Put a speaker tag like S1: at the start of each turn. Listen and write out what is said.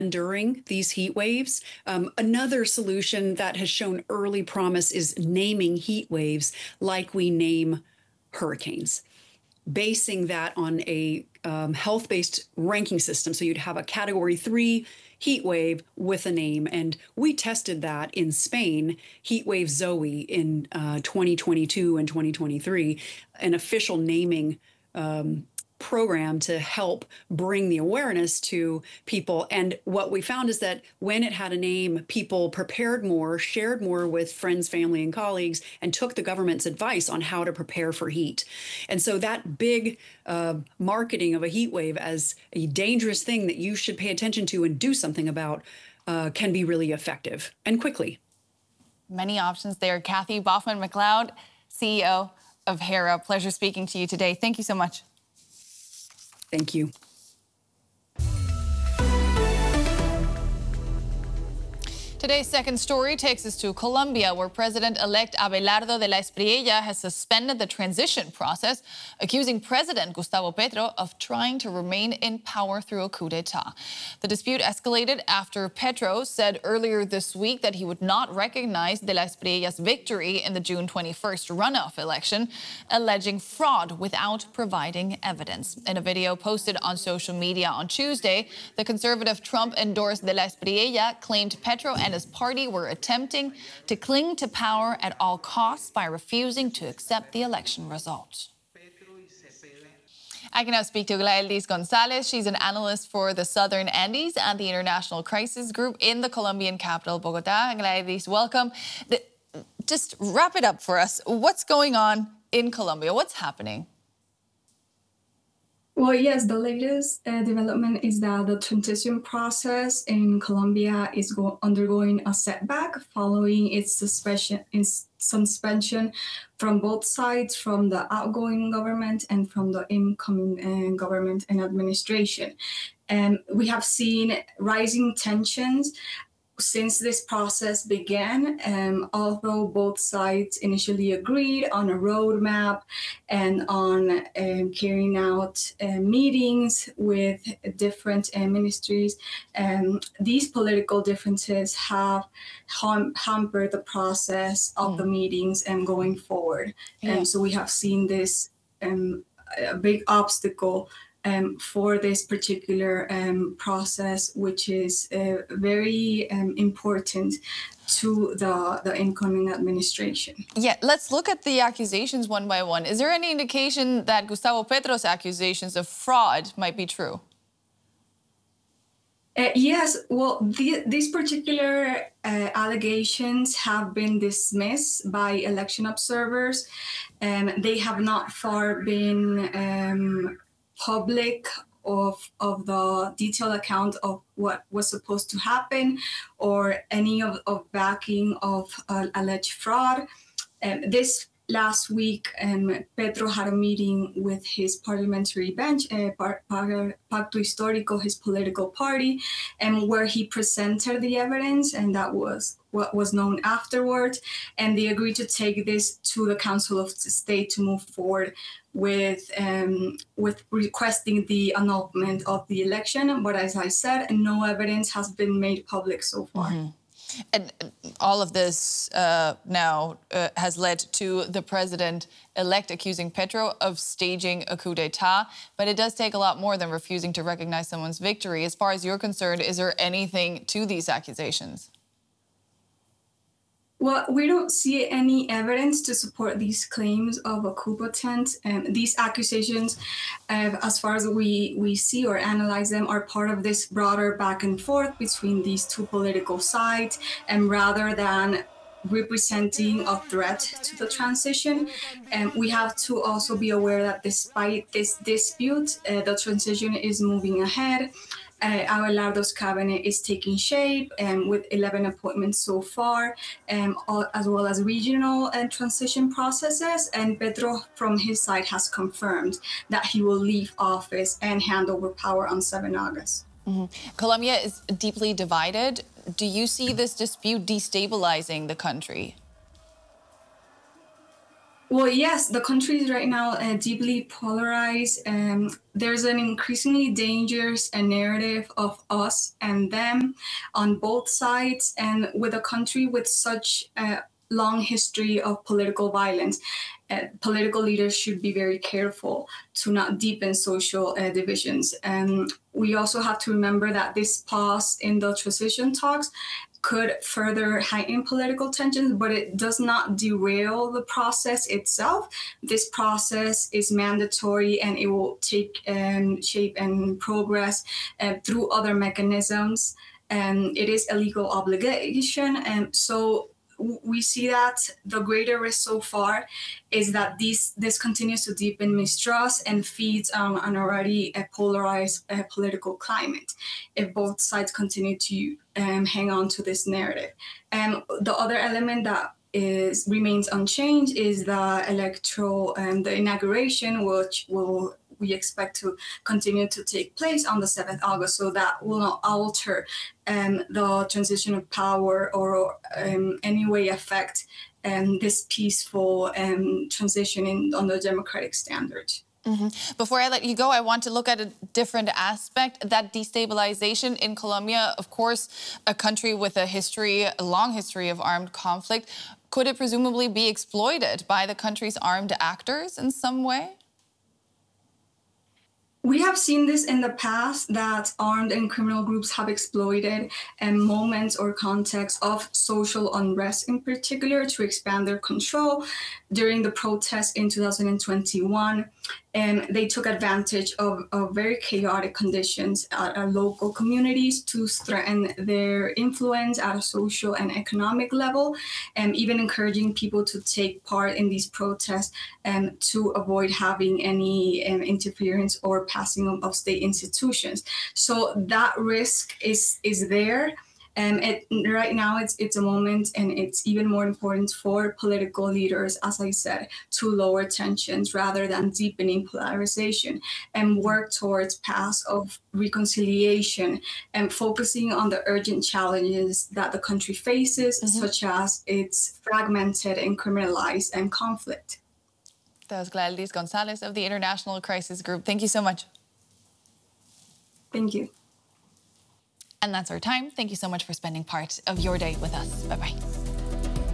S1: during these heat waves. Another solution that has shown early promise is naming heat waves like we name hurricanes, basing that on a health-based ranking system. So you'd have a Category 3 heat wave with a name. And we tested that in Spain, heat wave Zoe in 2022 and 2023, an official naming program to help bring the awareness to people. And what we found is that when it had a name, people prepared more, shared more with friends, family, and colleagues, and took the government's advice on how to prepare for heat. And so that big marketing of a heat wave as a dangerous thing that you should pay attention to and do something about can be really effective and quickly.
S2: Many options there. Kathy Baughman-McLeod, CEO of HERA. Pleasure speaking to you today. Thank you so much.
S1: Thank you.
S2: Today's second story takes us to Colombia, where President-elect Abelardo de la Espriella has suspended the transition process, accusing President Gustavo Petro of trying to remain in power through a coup d'etat. The dispute escalated after Petro said earlier this week that he would not recognize de la Espriella's victory in the June 21st runoff election, alleging fraud without providing evidence. In a video posted on social media on Tuesday, the conservative Trump-endorsed de la Espriella claimed Petro and his party were attempting to cling to power at all costs by refusing to accept the election results. I can now speak to Glaeldis Gonzalez. She's an analyst for the Southern Andes and the International Crisis Group in the Colombian capital, Bogota. Glaeldis, welcome. Just wrap it up for us. What's going on in Colombia? What's happening?
S3: Well, yes, the latest development is that the transition process in Colombia is undergoing a setback following its suspension from both sides, from the outgoing government and from the incoming government and administration. We have seen rising tensions since this process began, although both sides initially agreed on a roadmap and on carrying out meetings with different ministries, these political differences have hampered the process of the meetings and going forward. And so we have seen this a big obstacle for this particular process, which is very important to the incoming administration.
S2: Yeah, let's look at the accusations one by one. Is there any indication that Gustavo Petro's accusations of fraud might be true?
S3: Yes, well, these particular allegations have been dismissed by election observers. They have not far been public of the detailed account of what was supposed to happen or any of backing of alleged fraud. This last week, Petro had a meeting with his parliamentary bench, Pacto Histórico, his political party, where he presented the evidence, and that was what was known afterwards. And they agreed to take this to the Council of State to move forward with requesting the annulment of the election. But as I said, no evidence has been made public so far.
S2: Mm-hmm. And all of this now has led to the president-elect accusing Petro of staging a coup d'etat. But it does take a lot more than refusing to recognize someone's victory. As far as you're concerned, is there anything to these accusations?
S3: Well, we don't see any evidence to support these claims of a coup attempt. These accusations, as far as we see or analyze them, are part of this broader back and forth between these two political sides, and rather than representing a threat to the transition. We have to also be aware that despite this dispute, the transition is moving ahead. Abelardo's cabinet is taking shape with 11 appointments so far, as well as regional and transition processes. And Petro, from his side, has confirmed that he will leave office and hand over power on 7 August.
S2: Mm-hmm. Colombia is deeply divided. Do you see this dispute destabilizing the country?
S3: Well, yes, the country is right now deeply polarized. There's an increasingly dangerous narrative of us and them on both sides, and with a country with such a long history of political violence, political leaders should be very careful to not deepen social divisions. We also have to remember that this pause in the transition talks could further heighten political tensions, but it does not derail the process itself. This process is mandatory and it will take shape and progress through other mechanisms. It is a legal obligation. And so we see that the greater risk so far is that this continues to deepen mistrust and feeds on an already polarized political climate if both sides continue to hang on to this narrative. And the other element that remains unchanged is the the inauguration, which we expect to continue to take place on the 7th August. So that will not alter the transition of power or any way affect this peaceful transition on the democratic standards.
S2: Mm-hmm. Before I let you go, I want to look at a different aspect, that destabilization in Colombia. Of course, a country with a long history of armed conflict. Could it presumably be exploited by the country's armed actors in some way?
S3: We have seen this in the past, that armed and criminal groups have exploited moments or contexts of social unrest in particular to expand their control. During the protests in 2021, they took advantage of very chaotic conditions at local communities to threaten their influence at a social and economic level, and even encouraging people to take part in these protests to avoid having any interference or passing of state institutions. So that risk is there. Right now, it's a moment, and it's even more important for political leaders, as I said, to lower tensions rather than deepening polarization and work towards paths of reconciliation and focusing on the urgent challenges that the country faces, such as its fragmented and criminalized conflict.
S2: That was Gladys Gonzalez of the International Crisis Group. Thank you so much.
S3: Thank you.
S2: And that's our time. Thank you so much for spending part of your day with us. Bye-bye.